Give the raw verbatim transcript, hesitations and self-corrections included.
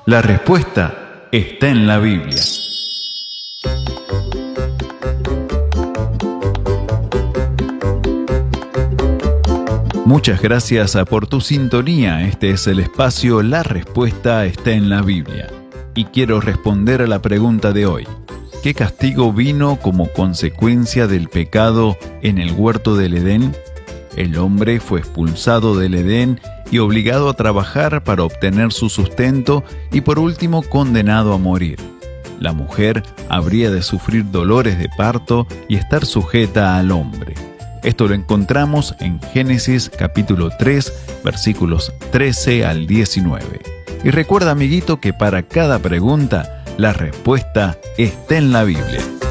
La respuesta está en la Biblia. Muchas gracias por tu sintonía. Este es el espacio La Respuesta está en la Biblia. Y quiero responder a la pregunta de hoy. ¿Qué castigo vino como consecuencia del pecado en el huerto del Edén? El hombre fue expulsado del Edén y obligado a trabajar para obtener su sustento y por último condenado a morir. La mujer habría de sufrir dolores de parto y estar sujeta al hombre. Esto lo encontramos en Génesis capítulo tres, versículos trece al diecinueve. Y recuerda, amiguito, que para cada pregunta, la respuesta está en la Biblia.